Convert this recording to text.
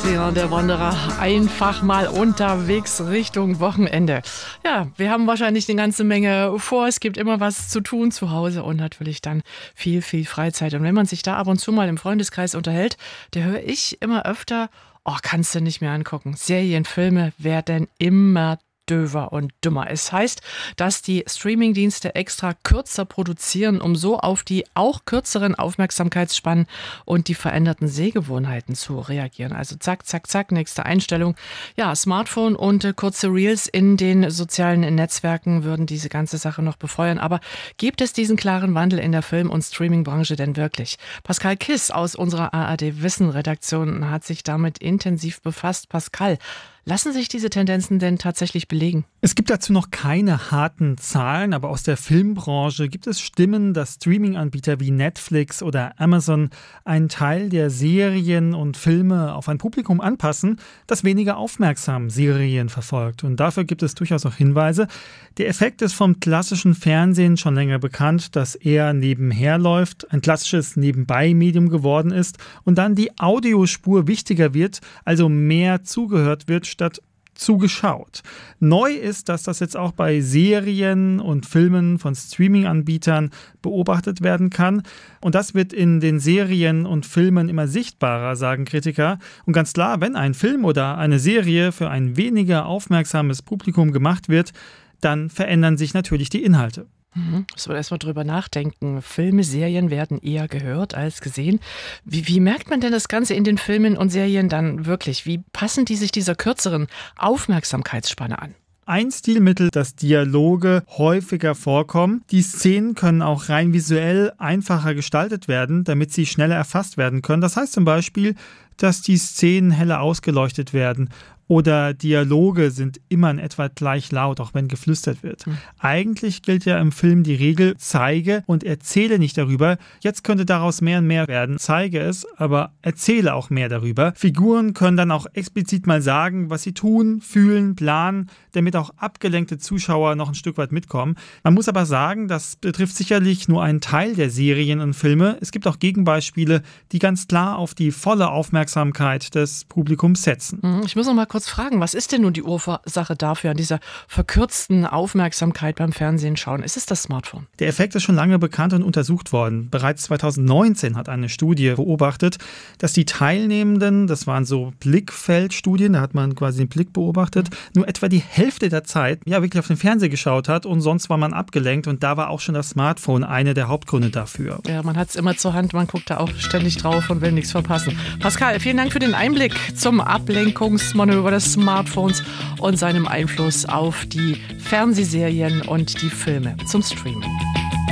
Florian der Wanderer einfach mal unterwegs Richtung Wochenende. Ja, wir haben wahrscheinlich eine ganze Menge vor. Es gibt immer was zu tun zu Hause und natürlich dann viel, viel Freizeit. Und wenn man sich da ab und zu mal im Freundeskreis unterhält, da höre ich immer öfter, oh, kannst du nicht mehr angucken. Serien, Filme werden immer döver und dümmer. Es heißt, dass die Streamingdienste extra kürzer produzieren, um so auf die auch kürzeren Aufmerksamkeitsspannen und die veränderten Sehgewohnheiten zu reagieren. Also zack, zack, zack, nächste Einstellung. Ja, Smartphone und kurze Reels in den sozialen Netzwerken würden diese ganze Sache noch befeuern. Aber gibt es diesen klaren Wandel in der Film- und Streamingbranche denn wirklich? Pascal Kiss aus unserer ARD-Wissen-Redaktion hat sich damit intensiv befasst. Pascal, lassen sich diese Tendenzen denn tatsächlich belegen? Es gibt dazu noch keine harten Zahlen, aber aus der Filmbranche gibt es Stimmen, dass Streaming-Anbieter wie Netflix oder Amazon einen Teil der Serien und Filme auf ein Publikum anpassen, das weniger aufmerksam Serien verfolgt. Und dafür gibt es durchaus auch Hinweise. Der Effekt ist vom klassischen Fernsehen schon länger bekannt, dass eher nebenher läuft, ein klassisches Nebenbei-Medium geworden ist und dann die Audiospur wichtiger wird, also mehr zugehört wird, statt zugeschaut. Neu ist, dass das jetzt auch bei Serien und Filmen von Streaming-Anbietern beobachtet werden kann. Und das wird in den Serien und Filmen immer sichtbarer, sagen Kritiker. Und ganz klar, wenn ein Film oder eine Serie für ein weniger aufmerksames Publikum gemacht wird, dann verändern sich natürlich die Inhalte. Müssen wir erstmal drüber nachdenken. Filme, Serien werden eher gehört als gesehen. Wie merkt man denn das Ganze in den Filmen und Serien dann wirklich? Wie passen die sich dieser kürzeren Aufmerksamkeitsspanne an? Ein Stilmittel, dass Dialoge häufiger vorkommen. Die Szenen können auch rein visuell einfacher gestaltet werden, damit sie schneller erfasst werden können. Das heißt zum Beispiel, dass die Szenen heller ausgeleuchtet werden. Oder Dialoge sind immer in etwa gleich laut, auch wenn geflüstert wird. Eigentlich gilt ja im Film die Regel, zeige und erzähle nicht darüber. Jetzt könnte daraus mehr und mehr werden. Zeige es, aber erzähle auch mehr darüber. Figuren können dann auch explizit mal sagen, was sie tun, fühlen, planen, damit auch abgelenkte Zuschauer noch ein Stück weit mitkommen. Man muss aber sagen, das betrifft sicherlich nur einen Teil der Serien und Filme. Es gibt auch Gegenbeispiele, die ganz klar auf die volle Aufmerksamkeit des Publikums setzen. Ich muss noch mal kurz fragen, was ist denn nun die Ursache dafür, an dieser verkürzten Aufmerksamkeit beim Fernsehen schauen? Ist es das Smartphone? Der Effekt ist schon lange bekannt und untersucht worden. Bereits 2019 hat eine Studie beobachtet, dass die Teilnehmenden, das waren so Blickfeldstudien, da hat man quasi den Blick beobachtet, nur etwa die Hälfte der Zeit wirklich auf den Fernseher geschaut hat und sonst war man abgelenkt und da war auch schon das Smartphone einer der Hauptgründe dafür. Ja, man hat es immer zur Hand, man guckt da auch ständig drauf und will nichts verpassen. Pascal, vielen Dank für den Einblick zum Ablenkungsmanöver des Smartphones und seinem Einfluss auf die Fernsehserien und die Filme zum Streaming.